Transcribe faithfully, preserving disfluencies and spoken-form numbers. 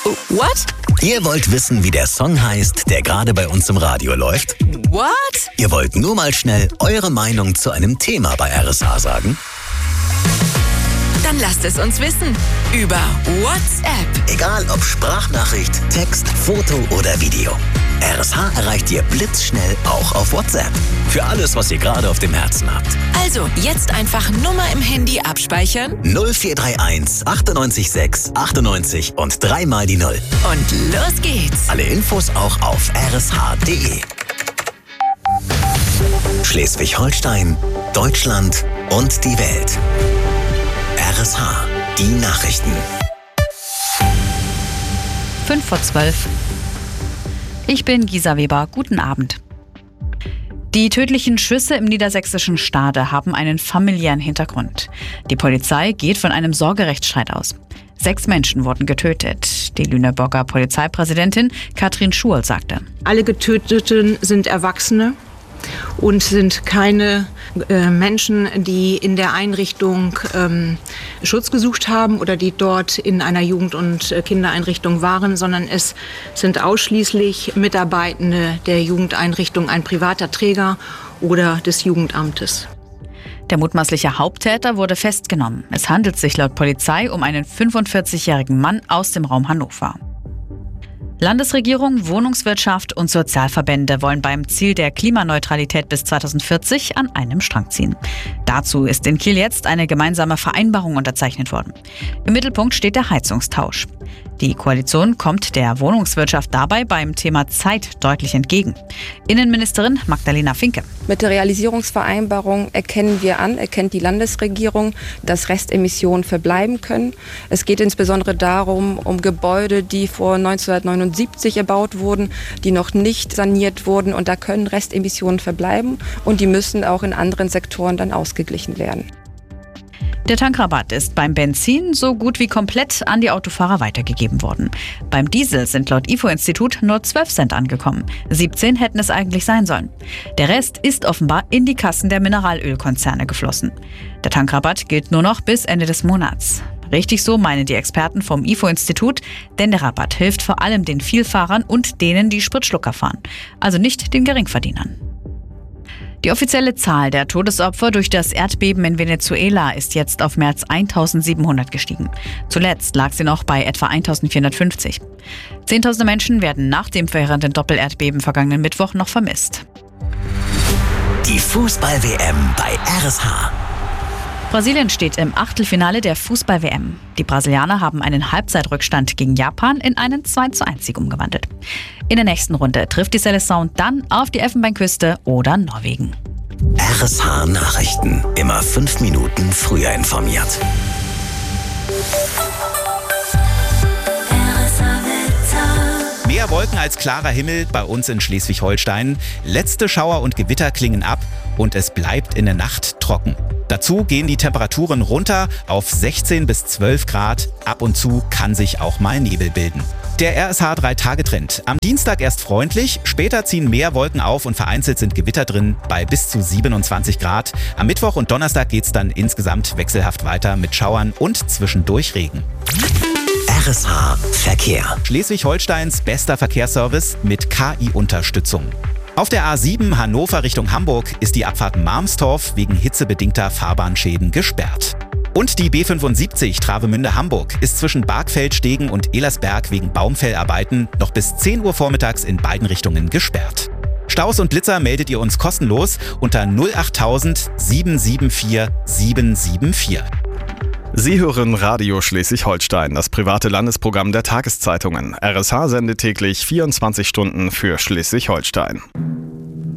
What? Ihr wollt wissen, wie der Song heißt, der gerade bei uns im Radio läuft? What? Ihr wollt nur mal schnell eure Meinung zu einem Thema bei R S H sagen? Dann lasst es uns wissen. Über WhatsApp. Egal ob Sprachnachricht, Text, Foto oder Video. R S H erreicht ihr blitzschnell auch auf WhatsApp. Für alles, was ihr gerade auf dem Herzen habt. Also, jetzt einfach Nummer im Handy abspeichern. null vier drei eins achtundneunzig sechs achtundneunzig und dreimal die Null. Und los geht's. Alle Infos auch auf r s h punkt d e. Schleswig-Holstein, Deutschland und die Welt. R S H, die Nachrichten. fünf vor zwölf. Ich bin Gisa Weber. Guten Abend. Die tödlichen Schüsse im niedersächsischen Stade haben einen familiären Hintergrund. Die Polizei geht von einem Sorgerechtsstreit aus. Sechs Menschen wurden getötet. Die Lüneburger Polizeipräsidentin Katrin Schurl sagte: Alle Getöteten sind Erwachsene und sind keine äh, Menschen, die in der Einrichtung ähm, Schutz gesucht haben oder die dort in einer Jugend- und äh, Kindereinrichtung waren, sondern es sind ausschließlich Mitarbeitende der Jugendeinrichtung, ein privater Träger oder des Jugendamtes. Der mutmaßliche Haupttäter wurde festgenommen. Es handelt sich laut Polizei um einen fünfundvierzigjährigen Mann aus dem Raum Hannover. Landesregierung, Wohnungswirtschaft und Sozialverbände wollen beim Ziel der Klimaneutralität bis zweitausendvierzig an einem Strang ziehen. Dazu ist in Kiel jetzt eine gemeinsame Vereinbarung unterzeichnet worden. Im Mittelpunkt steht der Heizungstausch. Die Koalition kommt der Wohnungswirtschaft dabei beim Thema Zeit deutlich entgegen. Innenministerin Magdalena Finke: Mit der Realisierungsvereinbarung erkennen wir an, erkennt die Landesregierung, dass Restemissionen verbleiben können. Es geht insbesondere darum, um Gebäude, die vor neunzehnhundertneunundsiebzig erbaut wurden, die noch nicht saniert wurden. Und da können Restemissionen verbleiben und die müssen auch in anderen Sektoren dann ausgeglichen werden. Der Tankrabatt ist beim Benzin so gut wie komplett an die Autofahrer weitergegeben worden. Beim Diesel sind laut I F O-Institut nur zwölf Cent angekommen. siebzehn hätten es eigentlich sein sollen. Der Rest ist offenbar in die Kassen der Mineralölkonzerne geflossen. Der Tankrabatt gilt nur noch bis Ende des Monats. Richtig so meinen die Experten vom I F O-Institut, denn der Rabatt hilft vor allem den Vielfahrern und denen, die Spritschlucker fahren, also nicht den Geringverdienern. Die offizielle Zahl der Todesopfer durch das Erdbeben in Venezuela ist jetzt auf mehr als eintausendsiebenhundert gestiegen. Zuletzt lag sie noch bei etwa eintausendvierhundertfünfzig. Zehntausende Menschen werden nach dem verheerenden Doppelerdbeben vergangenen Mittwoch noch vermisst. Die Fußball-W M bei R S H. Brasilien steht im Achtelfinale der Fußball-W M. Die Brasilianer haben einen Halbzeitrückstand gegen Japan in einen zwei zu eins Sieg umgewandelt. In der nächsten Runde trifft die Seleção dann auf die Elfenbeinküste oder Norwegen. R S H Nachrichten. Immer fünf Minuten früher informiert. Mehr Wolken als klarer Himmel bei uns in Schleswig-Holstein. Letzte Schauer und Gewitter klingen ab und es bleibt in der Nacht trocken. Dazu gehen die Temperaturen runter auf sechzehn bis zwölf Grad. Ab und zu kann sich auch mal Nebel bilden. Der R S H drei Tage Trend. Am Dienstag erst freundlich, später ziehen mehr Wolken auf und vereinzelt sind Gewitter drin bei bis zu siebenundzwanzig Grad. Am Mittwoch und Donnerstag geht's dann insgesamt wechselhaft weiter mit Schauern und zwischendurch Regen. R S H Verkehr. Schleswig-Holsteins bester Verkehrsservice mit K I-Unterstützung. Auf der A sieben Hannover Richtung Hamburg ist die Abfahrt Marmstorf wegen hitzebedingter Fahrbahnschäden gesperrt. Und die B fünfundsiebzig Travemünde-Hamburg ist zwischen Bargfeldstegen und Elersberg wegen Baumfellarbeiten noch bis zehn Uhr vormittags in beiden Richtungen gesperrt. Staus und Blitzer meldet ihr uns kostenlos unter null achttausend sieben sieben vier sieben sieben vier. Sie hören Radio Schleswig-Holstein, das private Landesprogramm der Tageszeitungen. R S H sendet täglich vierundzwanzig Stunden für Schleswig-Holstein.